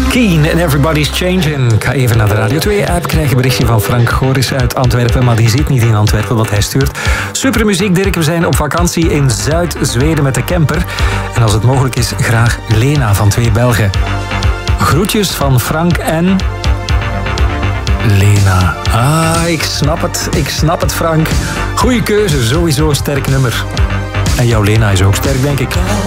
Keen en Everybody's Changing. Ik ga even naar de Radio 2-app. Krijg een berichtje van Frank Goris uit Antwerpen. Maar die zit niet in Antwerpen, want hij stuurt. Super muziek, Dirk. We zijn op vakantie in Zuid-Zweden met de camper. En als het mogelijk is, graag Lena van 2 Belgen. Groetjes van Frank en... Lena. Ik snap het, Frank. Goeie keuze, sowieso een sterk nummer. En jouw Lena is ook sterk, denk ik.